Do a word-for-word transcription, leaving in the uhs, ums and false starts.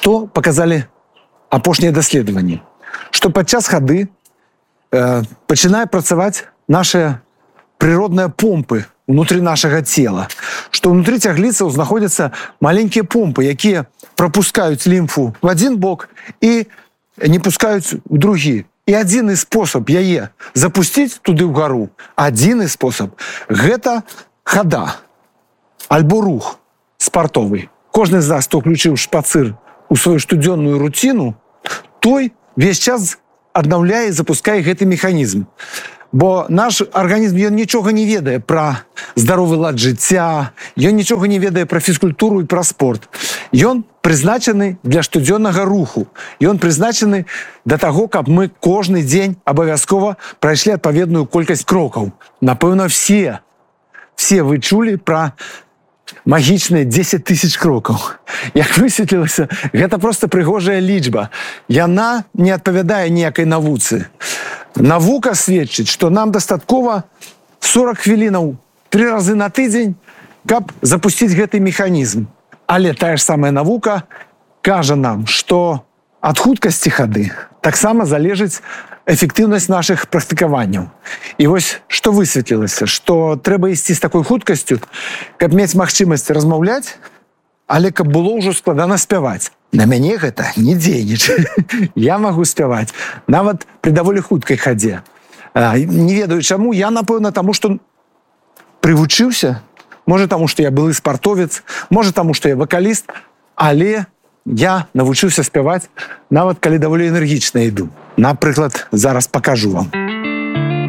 Што паказалі апошнія даследаванні? Што падчас хады э, пачынае працаваць нашыя прыродныя помпы внутры нашага цела. Што ўнутры цягліцаў знаходзяцца маленькія помпы, якія прапускаюць лімфу в адзін бок і не пускаюць у другі. І адзіны спосаб яе запусціць туды ўгару, адзіны спосаб – гэта хада, альбо рух спартовы. Кожны з нас, хто ўключыў шпацыр у сваю штодзённую руціну, той весь час аднаўляе і запускае гэты механізм. Бо наш арганізм, ён нічога не ведае пра здаровы лад жыцця, ён нічога не ведае пра фізкультуру і пра спорт. Ён прызначаны для штодзённага руху. Ён прызначаны да таго, каб мы кожны дзень абавязкова прайшлі адпаведную колькасць крокаў. Напэўна, все, все вы чулі пра магічныя дзесяць тысяч крокаў. Як высветлілася, гэта проста прыгожая лічба. Яна не адпавядае ніякай навуцы. Навука сведчыць, што нам дастаткова сорок хвілінаў тры разы на тыдзень, каб запусціць гэты механізм. Але тая ж самая навука кажа нам, што ад хуткасці хады таксама залежыць эфектыўнасць нашых практыкаванняў. І вось што высветлілася, што трэба ісці з такой хуткасцю, каб мець магчымасць размаўляць, але каб было ўжо складана спяваць. На мяне гэта не дзейнічае. Я магу спяваць, нават пры даволі хуткай хадзе. Не ведаю чаму, я, напэўна, таму, што прывучыўся, можа таму, што я былы спартовец, можа таму, што я вакаліст, але я навучыўся спяваць, нават калі даволі энергічна іду. Напрыклад, зараз пакажу вам.